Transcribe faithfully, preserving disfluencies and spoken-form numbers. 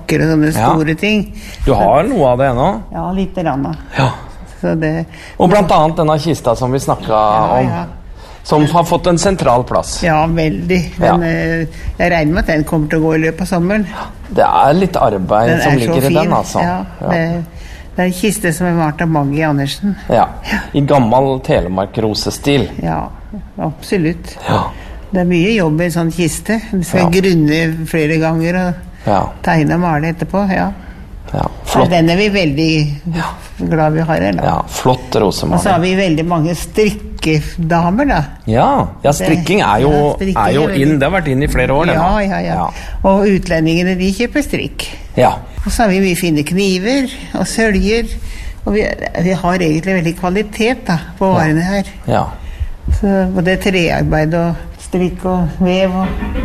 klokker og sånne store ja. ting. Du har så, noe av det ennå? Ja, litt rann. Ja. Så det, og blant annet denne kista som vi snakket ja, om, ja. som har fått en sentral plass. Ja, veldig. Den, ja. Jeg regner med at den kommer til å gå i løpet av sommeren. Det er litt arbeid den som ligger i den, altså. Ja, ja. Det, det er en kiste som er malt av Maggie Andersen. Ja, i gammel Telemark-rosestil. Ja, absolutt. Ja. Det er mye jobb i en sånn kiste. Du skal ja. grunne flere ganger og ja. tegne og male etterpå, ja. Ja, flott. Den er vi veldig ja. glad vi har her da. Ja, flott rosemaling. Og så har vi veldig mange strikkedamer da. Ja, ja strikking er jo, ja, strikking er jo inn, det har vært inn i flere år. Ja, ja, ja, ja. Og utlendingene, de kjøper strikk. Ja. Og så har vi mye fine kniver og søljer, og vi, vi har egentlig veldig kvalitet da, på varene her. Ja. Så både trearbeid og strikk og vev og